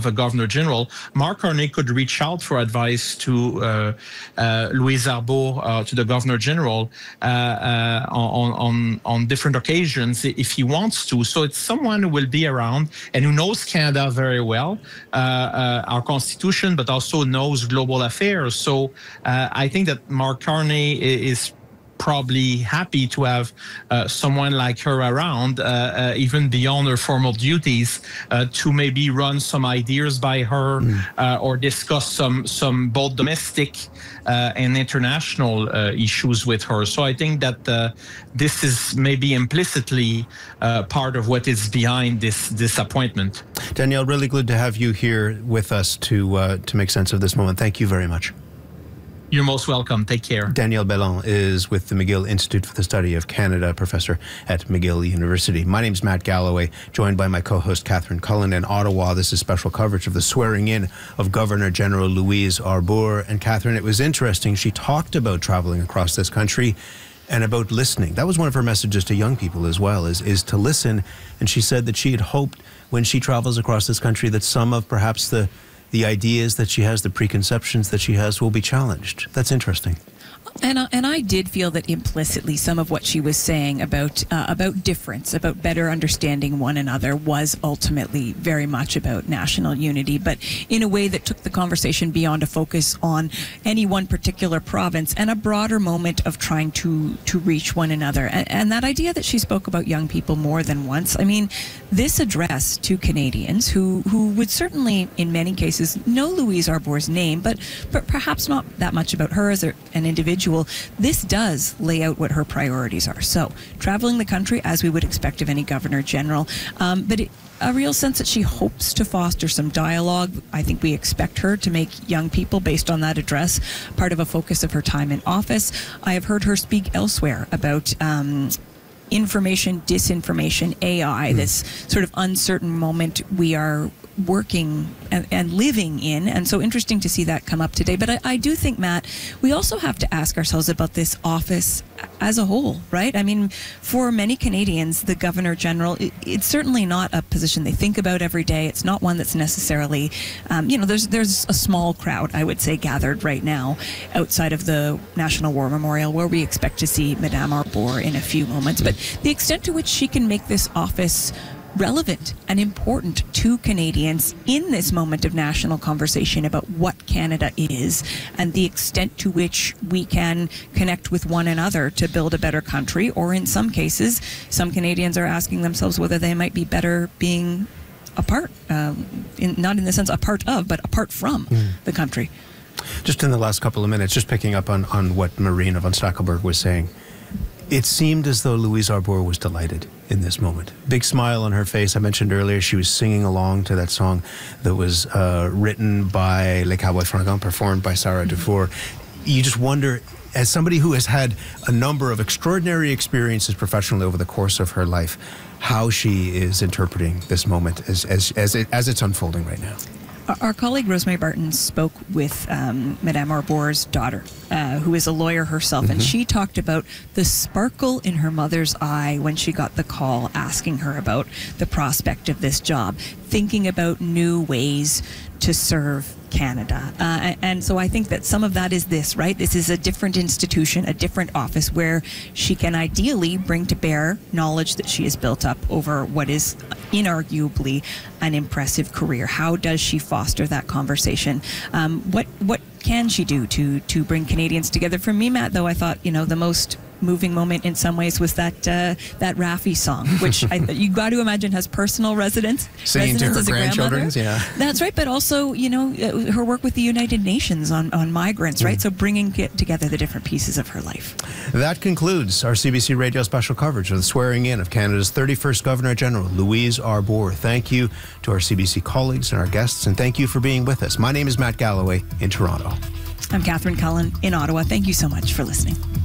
of a governor general, Mark Carney could reach out for advice to Louise Arbour, to the governor general, on different occasions if he wants to. So it's someone who will be around and who knows Canada very well, our constitution, but also knows global affairs. So I think that Mark Carney is probably happy to have someone like her around, even beyond her formal duties, to maybe run some ideas by her or discuss some both domestic and international issues with her. So I think that this is maybe implicitly part of what is behind this appointment. Danielle, really good to have you here with us to make sense of this moment. Thank you very much. You're most welcome. Take care. Danielle Bellon is with the McGill Institute for the Study of Canada, professor at McGill University. My name's Matt Galloway, joined by my co-host Catherine Cullen in Ottawa. This is special coverage of the swearing in of Governor General Louise Arbour. And Catherine, it was interesting. She talked about traveling across this country and about listening. That was one of her messages to young people as well, is to listen. And she said that she had hoped when she travels across this country that some of perhaps the ideas that she has, the preconceptions that she has, will be challenged. That's interesting. And I did feel that implicitly some of what she was saying about difference, about better understanding one another, was ultimately very much about national unity, but in a way that took the conversation beyond a focus on any one particular province and a broader moment of trying to reach one another. And that idea that she spoke about young people more than once, I mean, this address to Canadians who would certainly, in many cases, know Louise Arbour's name, but perhaps not that much about her as an individual, this does lay out what her priorities are. So, traveling the country as we would expect of any governor general, but a real sense that she hopes to foster some dialogue. I think we expect her to make young people, based on that address, part of a focus of her time in office. I have heard her speak elsewhere about information, disinformation, AI, this sort of uncertain moment we are working and living in. And so interesting to see that come up today. But I do think, Matt, we also have to ask ourselves about this office as a whole, right? I mean, for many Canadians, the Governor General, it's certainly not a position they think about every day. It's not one that's necessarily, there's a small crowd, I would say, gathered right now outside of the National War Memorial, where we expect to see Madame Arbour in a few moments. But the extent to which she can make this office relevant and important to Canadians in this moment of national conversation about what Canada is and the extent to which we can connect with one another to build a better country, or in some cases, some Canadians are asking themselves whether they might be better being apart, not in the sense a part of, but apart from the country. Just in the last couple of minutes, just picking up on what Marina von Stackelberg was saying, it seemed as though Louise Arbour was delighted in this moment. Big smile on her face. I mentioned earlier she was singing along to that song that was written by Les Cowboys Fringants, performed by Sarah Dufour. You just wonder, as somebody who has had a number of extraordinary experiences professionally over the course of her life, how she is interpreting this moment as it's unfolding right now. Our colleague Rosemary Barton spoke with Madame Arbour's daughter, who is a lawyer herself, and she talked about the sparkle in her mother's eye when she got the call asking her about the prospect of this job, thinking about new ways to serve Canada. And so I think that some of that is this, right? This is a different institution, a different office where she can ideally bring to bear knowledge that she has built up over what is inarguably an impressive career. How does she foster that conversation? What can she do to bring Canadians together? For me, Matt, though, I thought, the most moving moment in some ways was that Raffi song, which you got to imagine has personal resonance. Singing to her grandchildren, yeah. That's right, but also, her work with the United Nations on migrants, right? So bringing together the different pieces of her life. That concludes our CBC Radio special coverage of the swearing in of Canada's 31st Governor General, Louise Arbour. Thank you to our CBC colleagues and our guests, and thank you for being with us. My name is Matt Galloway in Toronto. I'm Catherine Cullen in Ottawa. Thank you so much for listening.